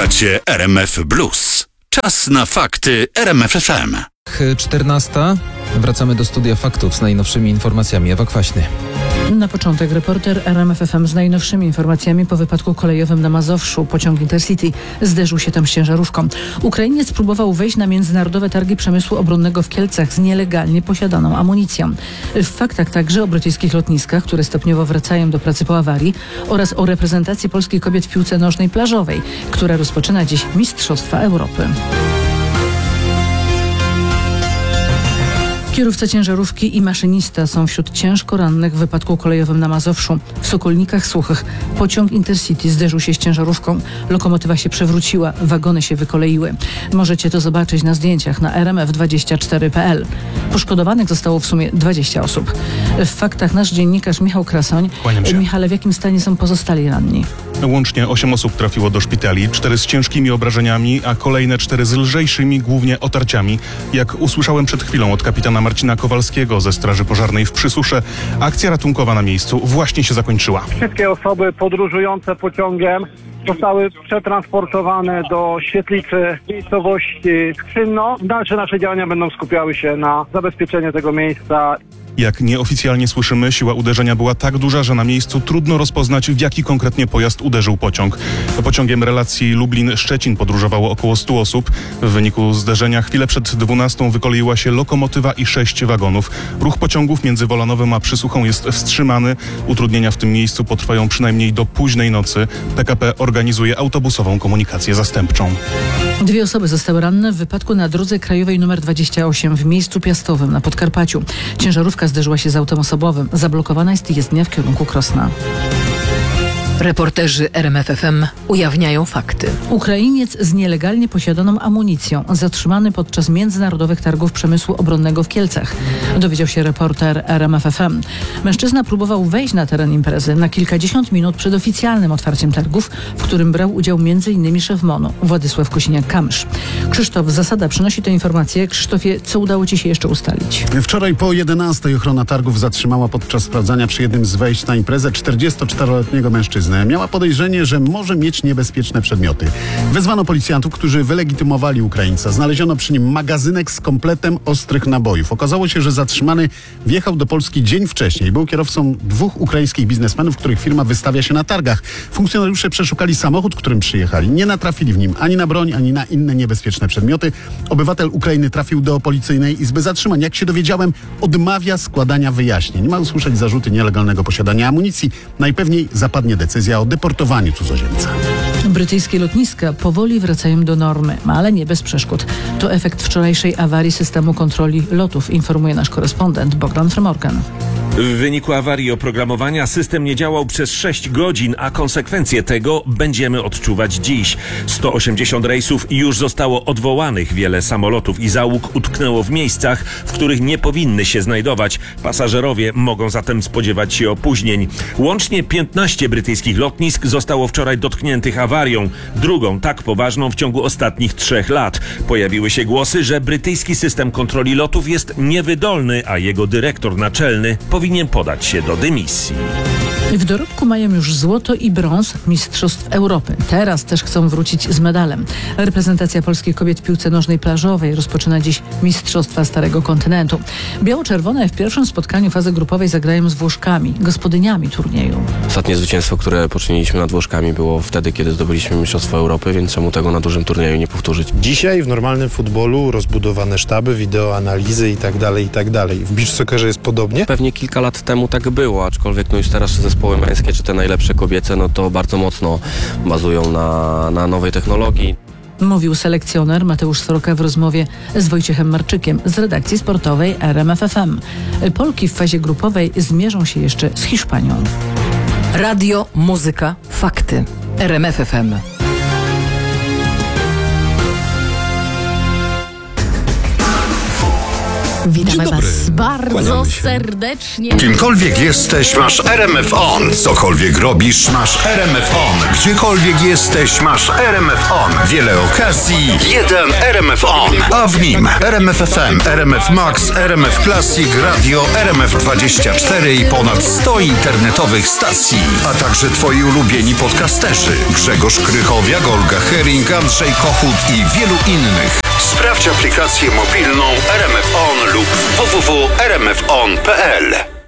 Słuchacie RMF Blues. Czas na fakty RMF FM. 14. Wracamy do studia faktów z najnowszymi informacjami. Ewa Kwaśny. Na początek reporter RMF FM z najnowszymi informacjami po wypadku kolejowym na Mazowszu. Pociąg Intercity zderzył się tam z ciężarówką. Ukrainiec próbował wejść na międzynarodowe targi przemysłu obronnego w Kielcach z nielegalnie posiadaną amunicją. W faktach także o brytyjskich lotniskach, które stopniowo wracają do pracy po awarii, oraz o reprezentacji polskich kobiet w piłce nożnej plażowej, która rozpoczyna dziś Mistrzostwa Europy. Kierowca ciężarówki i maszynista są wśród ciężko rannych w wypadku kolejowym na Mazowszu. W Sokolnikach Suchych pociąg Intercity zderzył się z ciężarówką. Lokomotywa się przewróciła, wagony się wykoleiły. Możecie to zobaczyć na zdjęciach na rmf24.pl. Poszkodowanych zostało w sumie 20 osób. W faktach nasz dziennikarz Michał Krasoń. Kłaniam się. Michale, w jakim stanie są pozostali ranni? Łącznie 8 osób trafiło do szpitali, 4 z ciężkimi obrażeniami, a kolejne 4 z lżejszymi, głównie otarciami. Jak usłyszałem przed chwilą od kapitana Marcina Kowalskiego ze Straży Pożarnej w Przysusze, akcja ratunkowa na miejscu właśnie się zakończyła. Wszystkie osoby podróżujące pociągiem zostały przetransportowane do świetlicy miejscowości Skrzynno. Dalsze nasze działania będą skupiały się na zabezpieczeniu tego miejsca. Jak nieoficjalnie słyszymy, siła uderzenia była tak duża, że na miejscu trudno rozpoznać, w jaki konkretnie pojazd uderzył pociąg. Pociągiem relacji Lublin-Szczecin podróżowało około 100 osób. W wyniku zderzenia chwilę przed 12 wykoleiła się lokomotywa i 6 wagonów. Ruch pociągów między Wolanowem a Przysuchą jest wstrzymany. Utrudnienia w tym miejscu potrwają przynajmniej do późnej nocy. PKP organizuje autobusową komunikację zastępczą. 2 osoby zostały ranne w wypadku na drodze krajowej nr 28 w miejscu Piastowym na Podkarpaciu. Ciężarówka zderzyła się z autem osobowym. Zablokowana jest jezdnia w kierunku Krosna. Reporterzy RMF FM ujawniają fakty. Ukrainiec z nielegalnie posiadaną amunicją zatrzymany podczas międzynarodowych targów przemysłu obronnego w Kielcach. Dowiedział się reporter RMF FM. Mężczyzna próbował wejść na teren imprezy na kilkadziesiąt minut przed oficjalnym otwarciem targów, w którym brał udział m.in. szef MON-u Władysław Kosiniak-Kamysz. Krzysztof Zasada przynosi tę informację. Krzysztofie, co udało Ci się jeszcze ustalić? Wczoraj po 11 ochrona targów zatrzymała podczas sprawdzania przy jednym z wejść na imprezę 44-letniego mężczyznę. Miała podejrzenie, że może mieć niebezpieczne przedmioty. Wezwano policjantów, którzy wylegitymowali Ukraińca. Znaleziono przy nim magazynek z kompletem ostrych nabojów. Okazało się, że zatrzymany wjechał do Polski dzień wcześniej. Był kierowcą 2 ukraińskich biznesmenów, których firma wystawia się na targach. Funkcjonariusze przeszukali samochód, którym przyjechali. Nie natrafili w nim ani na broń, ani na inne niebezpieczne przedmioty. Obywatel Ukrainy trafił do policyjnej izby zatrzymań. Jak się dowiedziałem, odmawia składania wyjaśnień. Ma usłyszeć zarzuty nielegalnego posiadania amunicji. Najpewniej zapadnie decyzja o deportowaniu cudzoziemca. Brytyjskie lotniska powoli wracają do normy, ale nie bez przeszkód. To efekt wczorajszej awarii systemu kontroli lotów, informuje nasz korespondent Bogdan Frymorgan. W wyniku awarii oprogramowania system nie działał przez 6 godzin, a konsekwencje tego będziemy odczuwać dziś. 180 rejsów już zostało odwołanych. Wiele samolotów i załóg utknęło w miejscach, w których nie powinny się znajdować. Pasażerowie mogą zatem spodziewać się opóźnień. Łącznie 15 brytyjskich lotnisk zostało wczoraj dotkniętych awarią. Drugą tak poważną w ciągu ostatnich 3 lat. Pojawiły się głosy, że brytyjski system kontroli lotów jest niewydolny, a jego dyrektor naczelny powinien podać się do dymisji. W dorobku mają już złoto i brąz Mistrzostw Europy. Teraz też chcą wrócić z medalem. Reprezentacja polskich kobiet w piłce nożnej plażowej rozpoczyna dziś Mistrzostwa Starego Kontynentu. Biało-czerwone w pierwszym spotkaniu fazy grupowej zagrają z Włoszkami, gospodyniami turnieju. Ostatnie zwycięstwo, które poczyniliśmy nad Włoszkami, było wtedy, kiedy zdobyliśmy Mistrzostwo Europy, więc czemu tego na dużym turnieju nie powtórzyć? Dzisiaj w normalnym futbolu rozbudowane sztaby, wideoanalizy i tak dalej. W beach soccerze jest podobnie? Pewnie kilka lat temu tak było, aczkolwiek już teraz zespoły męskie, czy te najlepsze kobiece, to bardzo mocno bazują na nowej technologii. Mówił selekcjoner Mateusz Soroka w rozmowie z Wojciechem Marczykiem z redakcji sportowej RMF FM. Polki w fazie grupowej zmierzą się jeszcze z Hiszpanią. Radio, muzyka, fakty. RMF FM. Witamy Dzień dobry. Was bardzo Kłaniamy się. serdecznie. Kimkolwiek jesteś, masz RMF On. Cokolwiek robisz, masz RMF On. Gdziekolwiek jesteś, masz RMF On. Wiele okazji, jeden RMF On. A w nim RMF FM, RMF Max, RMF Classic, Radio, RMF24 i ponad 100 internetowych stacji. A także twoi ulubieni podcasterzy. Grzegorz Krychowiak, Olga Hering, Andrzej Kochut i wielu innych. Sprawdź aplikację mobilną RMF On lub www.rmfon.pl.